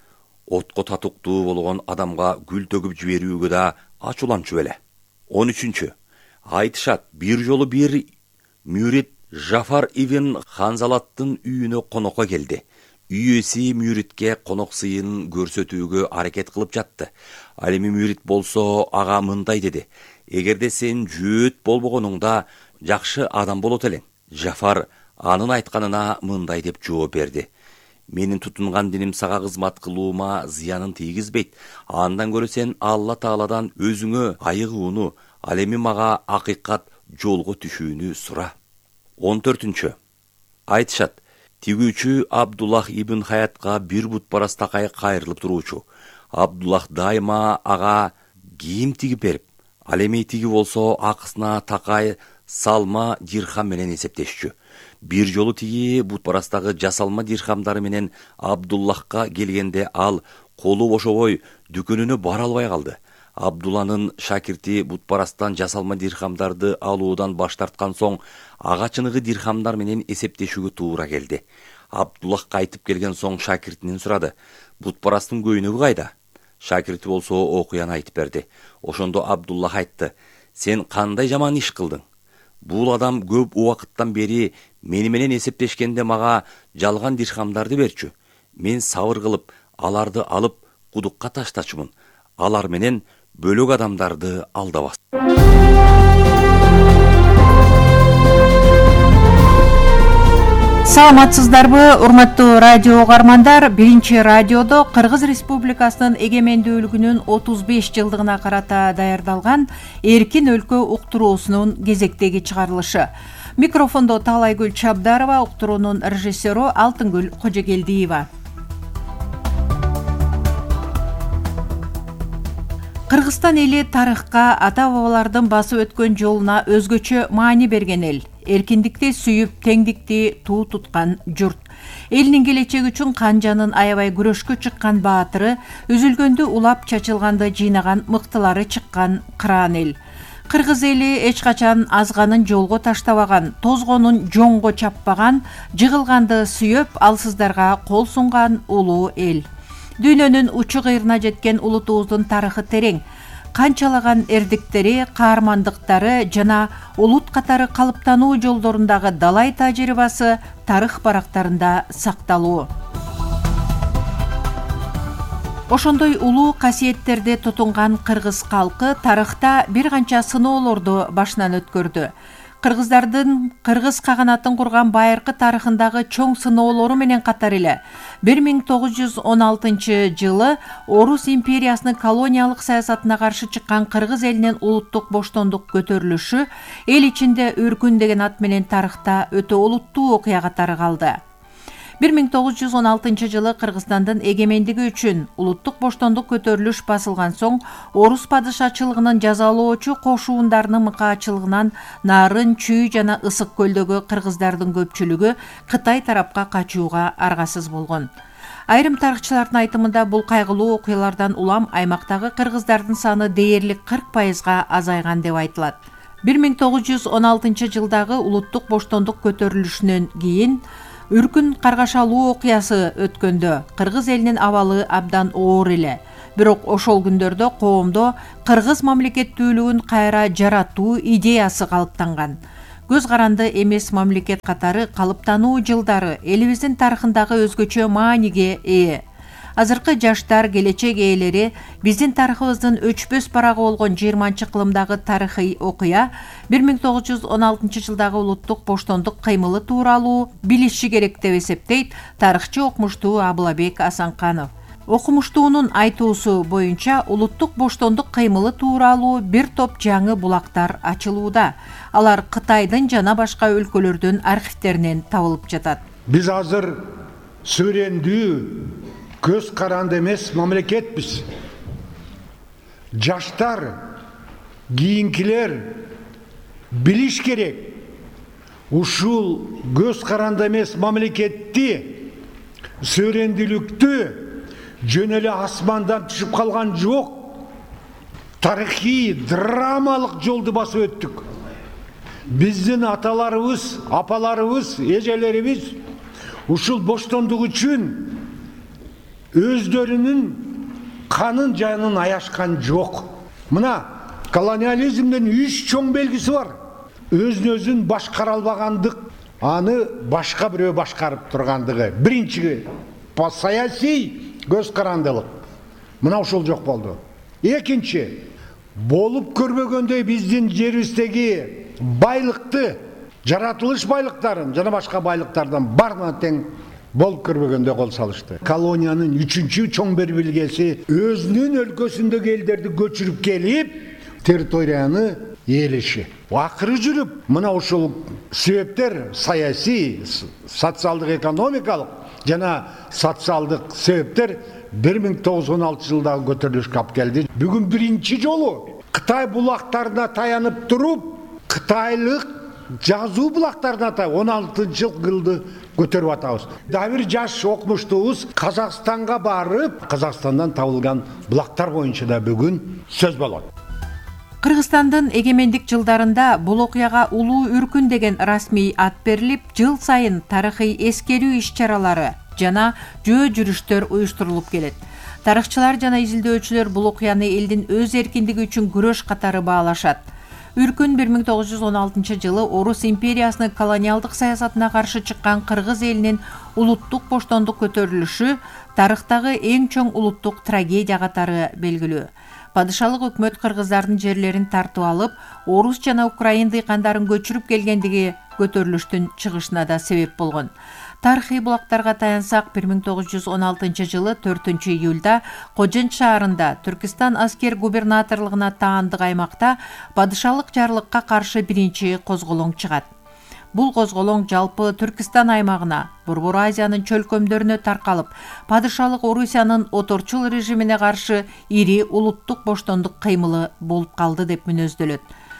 Отко татуктуу болгон адамга гүл төгүп жиберүүгө да ачууланчу беле. 13. Айтышат, бир жолу бир мүрит Жафар ибн Ханзалаттын үйүнө конокко келди. Үй ээси мүритке конок сыйын көрсөтүүгө аракет кылып жатты. Ал эми мүрит болсо ага мындай деди: эгерде сен жөөт болбогонуңда жакшы адам болот элең. Жафар анын айтканына мындай деп жооп берди: менин тутунган диним сага кызмат кылуума зыянын тийгизбейт. Андан көрө сен Алла Тааладан өзүңө айыгууну, ал эми мага акыйкат жолго түшүүнү сура. 14. Айтышат, тигүүчү Абдуллах ибн Хаятка бир бутпарас такай кайрылып туруучу. Абдуллах дайыма ага кийим тигип берип, ал эми тиги болсо акысына такай салма дирхам менен эсептешчү. Бир жолу тиги бутпарастагы жасалма дирхамдары менен Абдуллахка келгенде ал колу бошобой дүкөнүнө бара албай калды. Абдулланын шакирти бутпарастан жасалма дирхамдарды алуудан баш тарткан соң ага чыныгы дирхамдар менен эсептешүүгө туура келди. Абдуллах кайтып келген соң шакиртинен сурады: бутпарастын көйнөгү кайда? Шакирти болсо окуяны айтып берди. Ошондо Абдуллах айтты: сен кандай жаман иш кылдың? Бул адам көп убакыттан бери мени менен эсептешкенде мага жалган дирхамдарды берчү. Мен сабыр кылып, аларды алып кудукка таштачумун. Алар менен бөлөк адамдарды алдабас. Саламатсыздарбы, урматтуу радио угармандар? Биринчи радиодо Кыргыз Республикасынын эгемендүүлүгүнүн 35 жылдыгына карата даярдалган Эркин өлкө уктуруусунун кезектеги чыгарылышы. Микрофондо Таалайгүл Чабдарова, уктуруунун режиссеру Алтынгүл Кожогелдиева. Кыргызстан эли тарыхка, ата-бабалардын басып өткөн жолуна өзгөчө маани берген эл. Эркиндикти сүйүп, теңдикти туу туткан журт. Элинин келечеги үчүн канжанын аябай күрөшкө чыккан баатыры, үзүлгөндү улап, чачылганды жыйнаган мыктылары чыккан кыраан эл. Кыргыз эли эч качан азганын жолго таштабаган, тозгонун жоңго чаппаган, жыгылганды сүйөп, алсыздарга кол сунган улуу эл. Дүйнөнүн учу кыйрына жеткен улутубуздун тарыхы терең. Канчалаган эрдиктери, каармандыктары жана улут катары калыптануу жолдорундагы далай тажрыйбасы тарых барактарында сакталуу. Ошондой улуу касиеттерди тутунган кыргыз калкы тарыхта бир канча сыноолорду башынан өткөрдү. Кыргыздардын кыргыз каганатын курган байыркы тарыхындагы чоң сыноолору менен катар эле 1916 жылы Орус империясынын колониялык саясатына каршы чыккан кыргыз элинин улуттук боштондук көтөрүлүшү эл ичинде өркүн деген ат менен тарыхта өтө олуттуу окуя катары калды. 1916 жылы Кыргызстандын эгемендиги үчүн улуттук боштондук көтөрүлүш басылган соң Орус падышачылыгынын жазалоочу кошуундарынын мыкаачылыгынан Нарын, Чүй жана Ысык көлдөгү кыргыздардын көпчүлүгү Кытай тарапка качууга аргасыз болгон. Айрым тарыхчылардын айтымында бул кайгылуу окуялардан улам аймактагы кыргыздардын саны дээрлик 40%га азайган деп айтылат. 1916 жылдагы улуттук боштондук көтөрүлүшүнөн кийин Үркүн каргашалуу окуясы өткөндө кыргыз элинин абалы абдан оор эле. Бирок ошол күндөрдө коомдо кыргыз мамлекеттүүлүгүн кайра жаратуу идеясы калыптанган. Көз каранды эмес мамлекет катары калыптануу жылдары элибиздин тарыхындагы өзгөчө мааниге ээ. Азыркы жаштар, келечек ээлери биздин тарыхыбыздын өчпөс парагы болгон 20-кылымдагы тарыхый окуя 1916 жылдагы улуттук боштондук кыймылы тууралуу билиши керек деп эсептейт тарыхчы окумуштуу Абылабек Асанканов. Окумуштуунун айтуусу боюнча улуттук боштондук кыймылы тууралуу бир топ жаңы булактар ачылууда. Алар Кытайдын жана башка өлкөлөрдүн архивтеринен табылып жатат. Биз азыр сүрөндүү көз каранды эмес мамлекетпиз. Жаштар, кийинкилер билиш керек. Ушул көз каранды эмес мамлекетти, сүрөндүүлүктү жөн эле асмандан түшүп калган жок. Тарыхый, драмалык жолду басып өттүк. Биздин аталарыбыз, апаларыбыз, эжелерибиз ушул боштондук үчүн өздөрүнүн канын жанын аяшкан жок. Мына колониализмдин 3 чоң белгиси бар. Өзүн башкара албагандык, аны башка бирөө башкарып тургандыгы. Биринчи саясий көз карандылык. Мына ушул жок болду. Экинчи, болуп көрбөгөндөй биздин жерибиздеги байлыкты, жаратылыш байлыктарын жана башка байлыктардан баарына тең болуп көрбөгөндөй кол салышты. Колониянын 3-чү чоң бир белгиси өзүнүн өлкөсүндөгү элдерди көчүрүп келип, территорияны ээлеши. Акыры жүрүп, мына ушул себептер саясий, социалдык, экономикалык жана социалдык себептер 1916 жылдагы көтөрүлүшкө алып келди. Бүгүн биринчи жолу Кытай булактарына таянып туруп, кытайлык жазуу булактарына 16-жылды көтөрүп атабыз. Дагы бир жаш окумуштуубуз Казакстанга барып, Казакстандан табылган булактар боюнча да бүгүн сөз болот. Кыргызстандын эгемендик жылдарында бул окуяга улуу үркүн деген расмий ат берилип, жыл сайын тарыхый эскерүү иш-чаралары жана жөө жүрүштөр уюштурулуп келет. Тарыхчылар жана изилдөөчүлөр бул окуяны элдин өз эркиндиги үчүн күрөш катары баалашат. Үркүн 1916 жылы Орус империясынын колониалдык саясатына каршы чыккан кыргыз элинин улуттук боштондук көтөрүлүшү тарыхтагы эң чоң улуттук трагедия катары белгилүү. Падышалык өкмөт кыргыздардын жерлерин тартып алып, орус жана украин дыйкандарын көчүрүп келгендиги көтөрүлүштүн чыгышына да себеп болгон. Тарыхый булактарга таянсак, 1916 жылы 4 июлда Кожен шаарында Түркистан аскер губернаторлугуна таандык аймакта падышалык жарлыкка каршы биринчи козголоң чыгат. Бул козголоң жалпы Түркистан аймагына, Борбор Азиянын чөлкөмдөрүнө таркалып, падышалык Орусиянын оторчул режимине каршы ири улуттук боштондук кыймылы болуп калды деп мүнөздөлөт.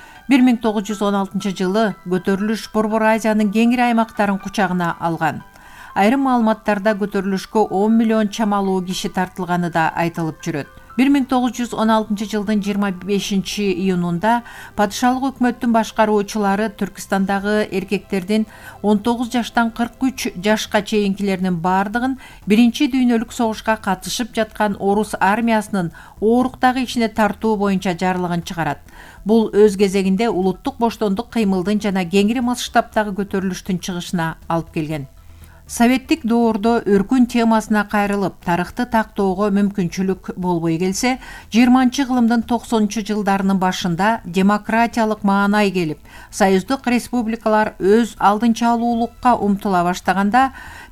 1916 жылы көтөрүлүш Борбор Азиянын кеңири аймактарын кучагына алган. Айрым маалыматтарда көтөрүлүшкө 10 миллион чамалуу киши тартылганы да айтылып жүрөт. 1916 жылдын 25 июнунда падышалык өкмөттүн башкаруучулары Түркистандагы эркектердин 19 жаштан 43 жашка чейинкилеринин бардыгын биринчи дүйнөлүк согушка катышып жаткан орус армиясынын ооруктагы ишине тартуу боюнча жарлыгын чыгарат. Бул өз кезегинде улуттук боштондук кыймылдын жана кеңири масштабтагы көтөрүлүштүн чыгышына алып келген. Советтик доордо өркүн темасына кайрылып, тарыхты тактоого мүмкүнчүлүк болбой келсе, 20-кылымдын 90 жылдарынын башында демократиялык маанай келип, союздук республикалар өз алдынча алуулукка умтула баштаганда,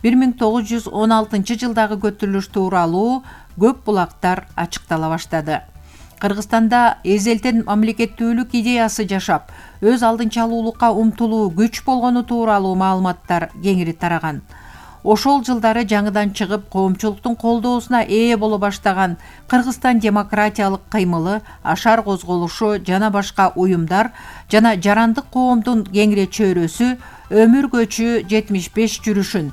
1916 жылдагы көтөрүлүш тууралуу көп булактар ачыктала баштады. Кыргызстанда эзелтен мамлекеттүүлүк идеясы жашап, өз алдынча алуулукка умтулуу күч болгону тууралуу маалыматтар кеңири тараган. Ошол жылдары жаңыдан чыгып, коомчулуктун колдоосуна ээ боло баштаган Кыргызстан демократиялык кыймылы, ашар козголушу жана башка уюмдар жана жарандык коомдун кеңири чөйрөсү өмүр көчү 75 жүрүшүн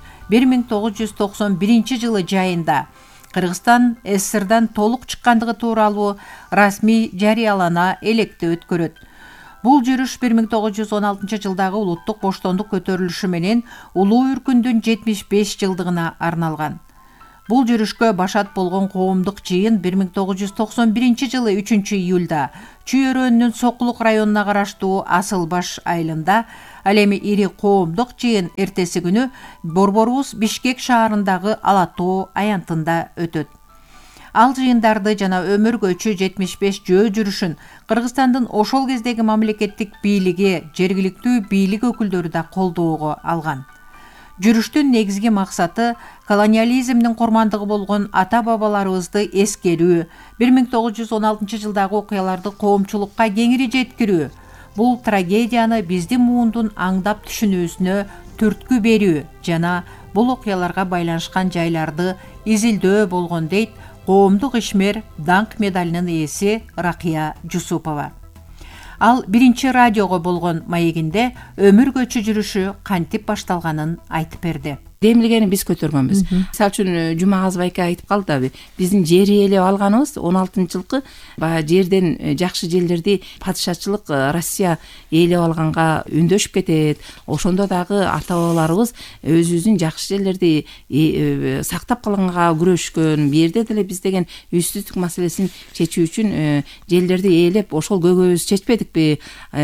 1991 жылы жайында Кыргызстан СССРдан толук чыккандыгы тууралуу расмий жарыялана электе өткөрөт. Бул жүрүш 1916 жылдагы улуттук боштондук көтөрүлүшү менен улуу үркүндүн 75 жылдыгына арналган. Бул жүрүшкө башат болгон коомдук жыйын 1991 жылы 3 июлда Чүй-өрөөнүнүн Сокулук районуна караштуу Асылбаш айылында, ал эми ири коомдук жыйын эртеси күнү Борборубуз Бишкек шаарындагы Ала тоо аянтында өтөт. Ал жыйындарды жана өмүр көчү 75 жөө жүрүшүн Кыргызстандын ошол кездеги мамлекеттик бийлиги, жергиликтүү бийлик өкүлдөрү да колдоого алган. Жүрүштүн негизги максаты колониализмдин курмандыгы болгон ата-бабаларыбызды эскерүү, 1916 жылдагы окуяларды коомчулукка кеңири жеткирүү, бул трагедияны биздин муундун аңдап түшүнүүсүнө түрткү берүү жана бул окуяларга байланышкан жайларды изилдөө болгон дейт коомдук ишмер даңк медалынын ээси Ракия Жусупова. Ал биринчи радиого болгон маегинде өмүр көчү жүрүшү кантип башталганын айтып берди. демилгени биз көтөргөнбүз. Мисалы үчүн Жумагазов айка айтып калды да, биздин жер ээлеп алганыбыз 16-жылкы баягы жерден жакшы жерлерди падышачылык Россия ээлеп алганга үндөшүп кетет. Ошондо дагы ата-бабаларыбыз өзүбүздүн жакшы жерлерди сактап калганга күрөшкөн. Бу жерде деле биз деген үйсүздүк маселесин чечүү үчүн жерлерди ээлеп ошол көйгөйүбүздү чечпедикпи?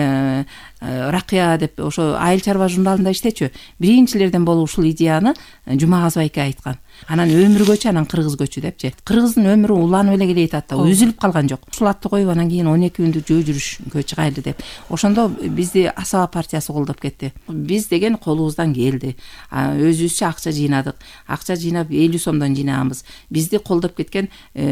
Ракыя деп ошо Айыл чарба журналында иштечү. Биринчилерден болуп ушул идеяны Жумагазов айка айткан. Анан өмүр көчү, анан кыргыз көчү депчи. Кыргыздын өмүрү уланып эле келе жатат да, үзүлүп калган жок. Ушул атты коюп анан кийин 12 күндүк жөө жүрүшкө чыгайлы деп. Ошондо бизди Асаба партиясы колдоп кетти. Биз деген колубуздан келди. Өзүбүзчө акча жыйнадык. Акча жыйнап 50 сомдон жыйнаганбыз. Бизди колдоп кеткен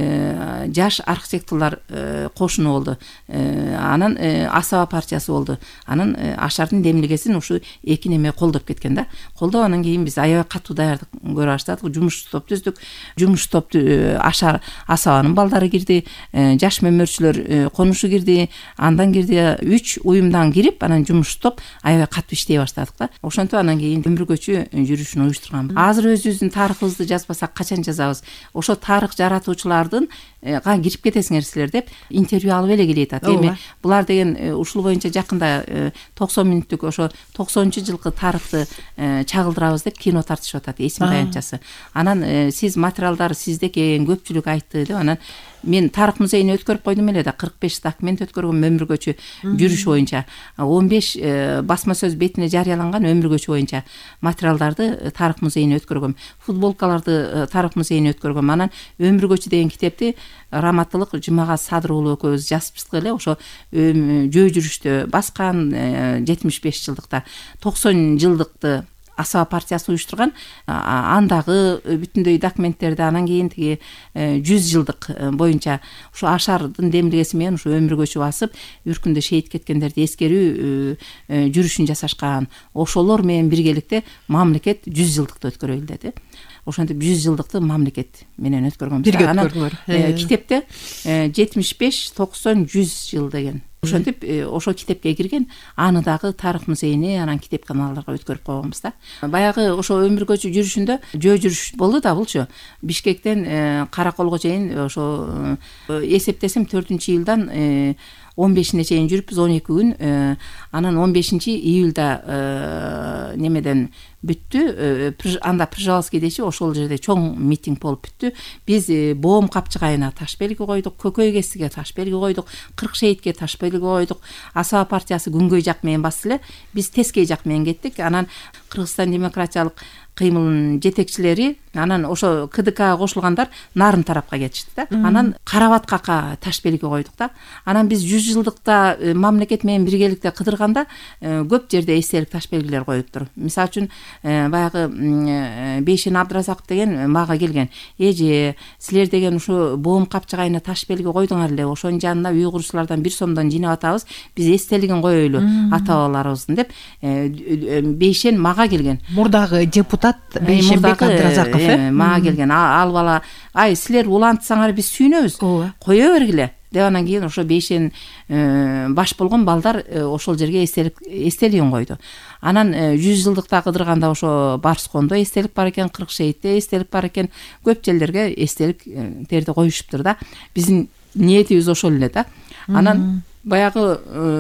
жаш архитекторлор кошуну болду. Анан Асаба партиясы болду. Анан Ашардын демилгесин ушу эки неме колдоп кеткен да. Колдоп анан кийин биз аябай катуу даярдык көрө баштадык. Жумуш топ түздүк. Жумуш топту Ашар Асабанын балдары кирди, жаш мөмөрчүлөр конушу кирди, андан кирди 3 уюмдан кирип, анан жумуш топ аябай катуу иштей баштадык да. Ошентип анан кийин өмүр көчү жүрүшүн уюштурган. Азыр өзүбүздүн тарыхыбызды жазбасак качан жазабыз? Ошо тарых жаратуучулардын кирип кетесиңер силер деп интервью алып эле келе жатат. Эми булар деген ушул боюнча жакында 90 мүнөттүк ошо 90-жылкы тарыхты чагылдырабыз деп кино тартышып атат, эсим таянчасы. Анан сиз материалдар сизде экен, көпчүлүк айтты деп анан мен тарых музейине өткөрүп койдум эле да, 45 документ өткөргөм өмүр көчү жүрүш боюнча. 15 басма сөз бетине жарыяланган өмүр көчү боюнча материалдарды тарых музейине өткөргөм. Футболкаларды тарых музейине өткөргөм. Анан өмүр көчү деген китепти Раматылык Жумагаз Садыр уулу экөөбүз жазыптык эле ошо жөө жүрүштө баскан 75 жылдыкта 90 жылдыкты Асаба партиясы уюштурган. Андагы бүтүндөй документтерди анан кийин тиги 100 жылдык боюнча ушу Ашардын демилгеси менен ушу өмүр көчү басып, үркүндө шейит кеткендерди эскерүү жүрүшүн жасашкан. Ошолор менен биргеликте мамлекет 100 жылдыкты өткөрөлү деди. Ошентип 100 жылдыкты мамлекет менен өткөргөнбүз. Анан китепте 75, 90, 100 жыл деген. Ошентип ошо китепке кирген, аны дагы тарых музейине, анан китепканаларга өткөрүп койгонбуз да. Баягы ошо өмүр көчү жүрүшүндө жөө жүрүш болду да булчу. Бишкектен Караколго чейин ошо эсептесем 4-июлдан 15-ине чейин жүрүпбүз, 12 күн. Анан 15-июлда немеден бүттү. Анда Пржевальский дечи ошол жерде чоң митинг болуп бүттү. Биз Боом капчыгайына таш белги койдук, Көкөй кесиге таш белги койдук, 40 шейтке таш белги койдук. Асаба партиясы күнгөй жак менен басты эле, биз Тескей жак менен кеттик. Анан Кыргызстан демократиялык кыймылынын жетекчилери, анан ошо КДК кошулгандар нарын тарапка кетишти да. Анан Карабаткака таш белги койдук да. Анан биз 100 жылдыкта мамлекет менен биргеликте кыдырганда көп жерде эстелик таш белгилер коюптур. Мисалы үчүн баягы Бейшен Абдыразаков деген мага келген. Эже, силер деген ушу Боом капчыгайына таш белги койдуңар эле, ошонун жанына үй курушчулардан 1 сомдон жыйнап атабыз, биз эстелигин коелу ата-бабаларыбыздын деп Бейшен мага келген. Мурдагы депутат Бейшенбек Абдыразаков мага келген. Ал бала, ай силер улантсаңар биз сүйүнөбүз, кое бергиле деп. Анан кийин ошо Бейшен баш болгон балдар ошол жерге эстелигин койду. Анан 100 жылдыкта кыдырганда ошо Барскондо эстелик бар экен, 40 шейтте эстелик бар экен, көп жерлерге эстеликтерди коюшуптур да. Биздин ниетибиз ошол эле да. Анан баягы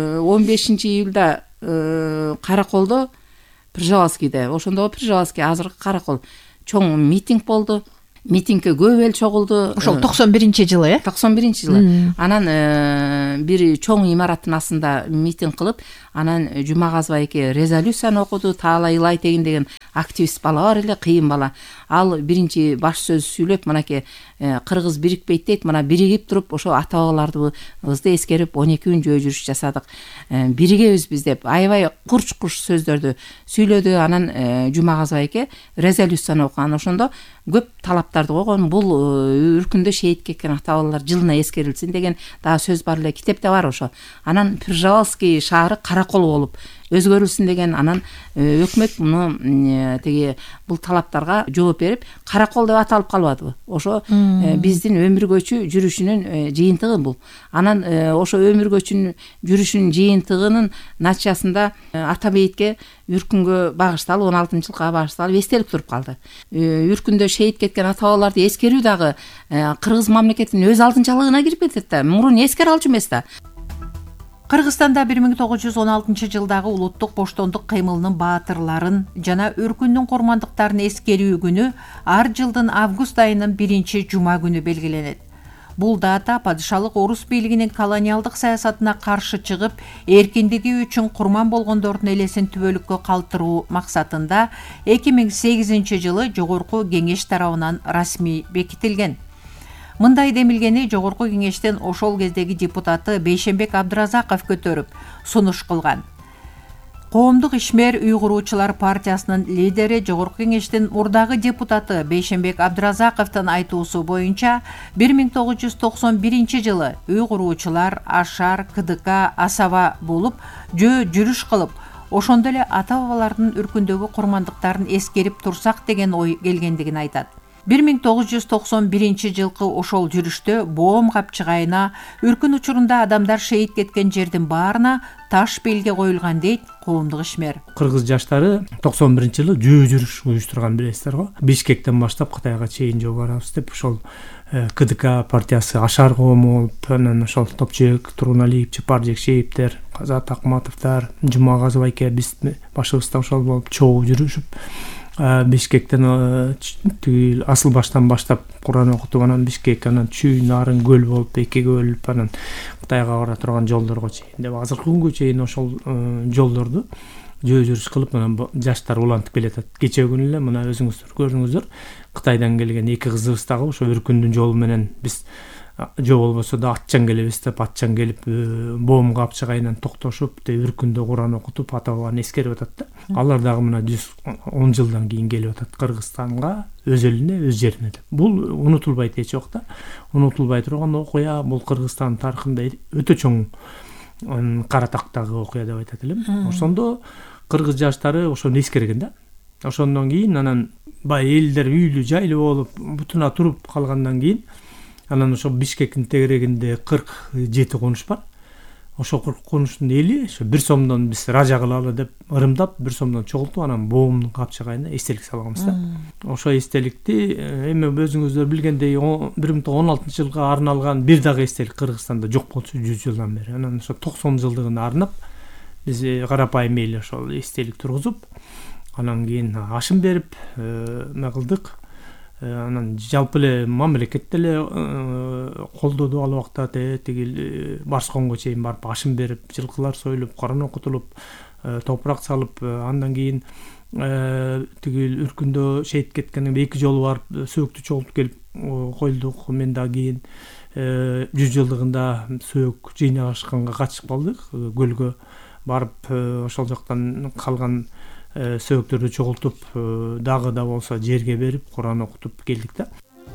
15-июлда Караколдо Пржевальскийде, ошондо Пржевальский азыркы Каракол чоң митинг болду. Митингге көп эл чогулду. Ошол 91-жылы, 91-жылы. Анан бир чоң имараттын астында митинг кылып, анан Жумагазов айке резолюцияны окуду. Таала Илай деген активист бала бар эле, кыйын бала. Ал биринчи баш сөз сүйлөп, мынакей кыргыз бирикпейт дейт, мына биригип туруп, ошо ата-бабаларыбызды эскерип 12 күн жөө жүрүш жасадык. Биригебиз биз деп аябай курч-курч сөздөрдү сүйлөдү. Анан Жумагазов айке резолюцияны окуган. Ошондо көп талаптарды койгон. Бул үркүндө шейит кеткен ата-бабалар жылына эскерилсин деген дагы сөз бар эле, китепте бар ошо. Анан Пржевальский шаары Каракол болуп өзгөрүлсүн деген. Анан өкмөт муну тиги бул талаптарга жооп берип каракол деп аталып калбадыбы? Ошо биздин өмүргөчү жүрүшүнүн жыйынтыгы бул. Анан ошо өмүргөчүнүн жүрүшүнүн жыйынтыгынын натыйжасында ата бейитке Үркүнгө багышталып 16-жылга багышталып эстелик туруп калды. Үркүндө шейит кеткен ата бабаларды эскерүү дагы кыргыз мамлекетинин өз алдынчалыгына кирип кетет да. Мурун эскере алчу эмес да. Кыргызстанда 1916 жылдагы улуттук боштондук кыймылынын баатырларын жана Үркүндүн курмандыктарын эскерүү күнү ар жылдын август айынын 1-жума күнү белгиленет. Бул дата падышалык орус бийлигинин колониалдык саясатына каршы чыгып, эркиндиги үчүн курман болгондордун элесин түбөлүккө калтыруу максатында 2008 жылы Жогорку Кеңеш тарабынан расмий бекитилген. Мындай демилгени Жогорку Кеңештин ошол кездеги депутаты Бейшембек Абдыразаков көтөрүп, сунуш кылган. Коомдук ишмер уйгуруучулар партиясынын лидери Жогорку Кеңештин мурдагы депутаты Бейшембек Абдыразаковдун айтуусу боюнча 1991 жылы уйгуруучулар Ашар, КДК, Асаба болуп жүрүш кылып, ошондо эле ата бабалардын Үркүндөгү курмандыктарын эскерип турсак деген ой келгендигин айтат. 1991 жылкы ошол жүрүштө Боом капчыгайына Үркүн учурунда адамдар шейит кеткен жердин баарына таш белге коюлган дейт коомдук ишмер. Кыргыз жаштары 91 жылы жүрүш уюштурган билесиздер го. Бишкектен баштап Кытайга чейин жол барабыз деп ошол КДК партиясы Ашар коому, анан ошол Топчек, Тургуналиев, Чапар Жекшеевдер, Казат Акматовдор, Жумагазов айке биз башыбызда ошол болуп чогуу жүрүшүп Бишкектен асыл баштан баштап Куран окутуп, анан Бишкек, анан Чүй, Нарын, Көл болуп, экиге бөлүп, анан Кытайга бара турган жолдорго чейин деп азыркы күнгө чейин ошол жолдорду жүрүш кылып, анан жаштар улантып келатат. Кече күнү эле мына өзүңүздөр көрдүңүздөр, Кытайдан келген эки кызыбыз дагы ошо Үркүндүн жолу менен биз жол болбосо да атчан келебиз деп, атчан келип Боом капчыгайынан токтошуп, Үркүндө Куран окутуп, ата бабаны эскерип атат да. Алар дагы мына 110 жылдан кийин келип атат Кыргызстанга, өз элине, өз жерине деп. Бул унутулбайт эч жок да. Унутулбай турган окуя, бул Кыргызстан тарыхында өтө чоң кара тактагы окуя деп айтат элем. Ошондо кыргыз жаштары ошону эскерген да. Ошондон кийин анан бай элдер үйлүү жайлуу болуп, бутуна туруп калгандан кийин анан ошо Бишкектин тегерегинде 47 конуш бар. Ошо 40 конуштун эли ошо 1 сомдон биз ража кылалы деп ырымдап 1 сомдон чогултуп, анан Боомдун капчыгайына эстелик салганбыз да. Ошо эстеликти эми өзүңүздөр билгендей 1916 жылга арналган бир дагы эстелик Кыргызстанда жок болчу 100 жылдан бери. Анан ошо 90 жылдыгына арнап биз карапайым эле ошол эстелик тургузуп, анан кийин ашым берип кылдык. Анан жалпы эле мамлекет деле колдоду ал убакта, тигил Барсконго чейин барып ашым берип, жылкылар союлуп, Куран окутулуп, топурак салып, андан кийин тигил Үркүндө шейит кеткен эки жолу барып сөөктү чогултуп келип койлдук. Мен да кийин 100 жылдыгында сөөк жыйнашканга катышып калдык. Көлгө барып ошол жактан калган сөөктөрдү чогултуп, дагы да болсо жерге берип, Куран окутуп келдик да.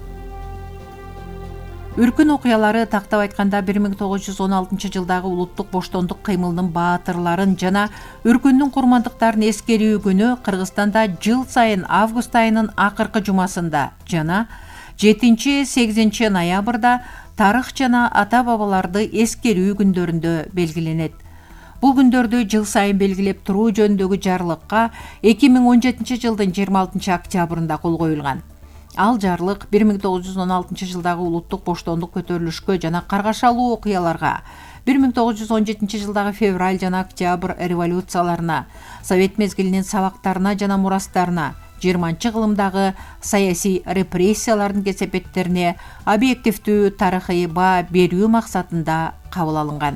Үркүн окуялары тактап айтканда 1916 жылдагы улуттук боштондук кыймылынын баатырларын жана Үркүндүн курмандыктарын эскерүү күнү Кыргызстанда жыл сайын август айынын акыркы жумасында жана 7-8 ноябрда тарых жана ата бабаларды эскерүү күндөрүндө белгиленет. Бул күндөрдү жыл сайын белгилеп туруу жөнүндөгү жарлыкка 2017 жылдын 26 октябрында кол коюлган. Ал жарлык 1916 жылдагы улуттук боштондук көтөрүлүшкө жана каргашалуу окуяларга, 1917 жылдагы февраль жана октябрь революцияларына, Совет мезгилинин сабактарына жана мурастарына, 20-кылымдагы саясий репрессиялардын кесепеттерине объективдүү тарыхый баа берүү максатында кабыл алынган.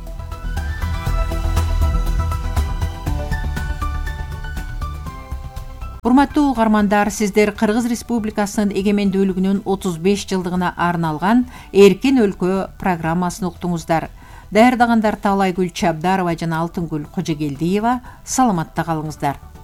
Урматтуу угармандар, сиздер Кыргыз Республикасынын эгемендүүлүгүнүн 35 жылдыгына арналган Эркин өлкө программасын уктуңуздар. Даярдагандар Таалайгүл Чабдарова жана Алтынгүл Кожогелдиева. Саламатта калыңыздар.